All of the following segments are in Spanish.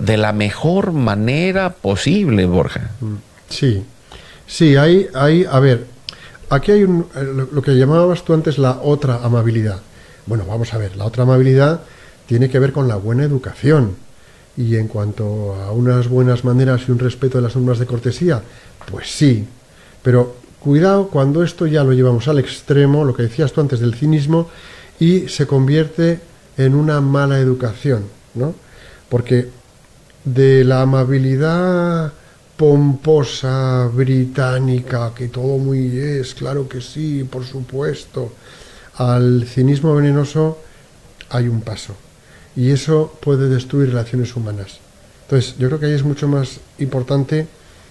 de la mejor manera posible, Borja. Sí, sí, a ver, aquí hay lo que llamabas tú antes la otra amabilidad. Bueno, vamos a ver, la otra amabilidad tiene que ver con la buena educación. Y en cuanto a unas buenas maneras y un respeto de las normas de cortesía, pues sí. Pero cuidado cuando esto ya lo llevamos al extremo, lo que decías tú antes del cinismo, y se convierte en una mala educación, ¿no? Porque de la amabilidad pomposa, británica, que todo muy es, claro que sí, por supuesto, al cinismo venenoso hay un paso. Y eso puede destruir relaciones humanas. Entonces, yo creo que ahí es mucho más importante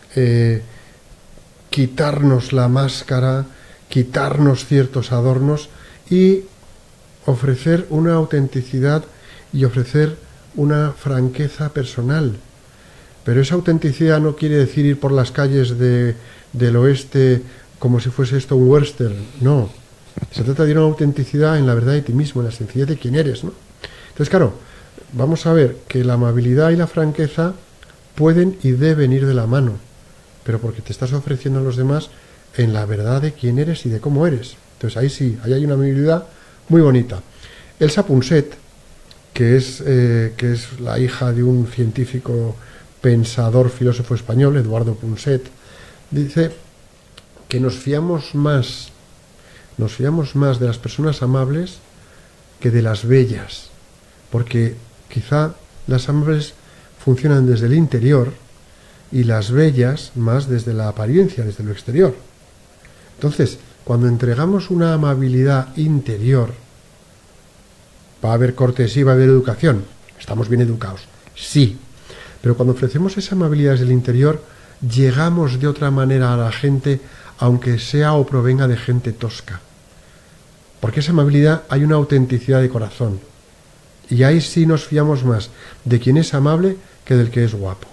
quitarnos la máscara, quitarnos ciertos adornos y ofrecer una autenticidad y ofrecer una franqueza personal. Pero esa autenticidad no quiere decir ir por las calles del oeste como si fuese esto un western, no. Se trata de una autenticidad en la verdad de ti mismo, en la sencillez de quién eres, ¿no? Entonces, claro, vamos a ver que la amabilidad y la franqueza pueden y deben ir de la mano, pero porque te estás ofreciendo a los demás en la verdad de quién eres y de cómo eres. Entonces ahí sí, ahí hay una amabilidad muy bonita. Elsa Punset, que es la hija de un científico, pensador, filósofo español, Eduardo Punset, dice que nos fiamos más de las personas amables que de las bellas, porque quizá las amables funcionan desde el interior y las bellas más desde la apariencia, desde lo exterior. Entonces, cuando entregamos una amabilidad interior, va a haber cortesía, va a haber educación. Estamos bien educados, sí. Pero cuando ofrecemos esa amabilidad desde el interior, llegamos de otra manera a la gente, aunque sea o provenga de gente tosca. Porque esa amabilidad hay una autenticidad de corazón. Y ahí sí nos fiamos más de quien es amable que del que es guapo.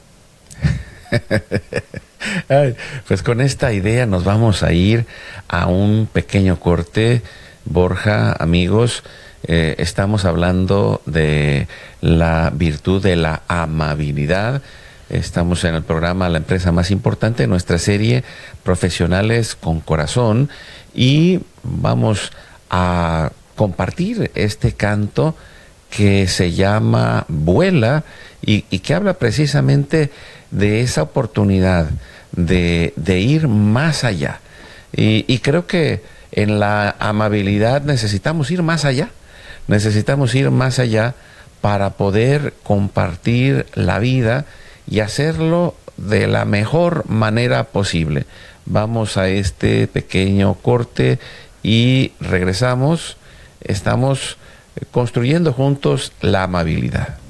Ay, pues con esta idea nos vamos a ir a un pequeño corte, Borja, amigos. Estamos hablando de la virtud de la amabilidad. Estamos en el programa La Empresa Más Importante, en nuestra serie Profesionales con Corazón, y vamos a compartir este canto que se llama Vuela y que habla precisamente de esa oportunidad de ir más allá. Y creo que en la amabilidad necesitamos ir más allá. Necesitamos ir más allá para poder compartir la vida y hacerlo de la mejor manera posible. Vamos a este pequeño corte y regresamos. Estamos construyendo juntos la amabilidad.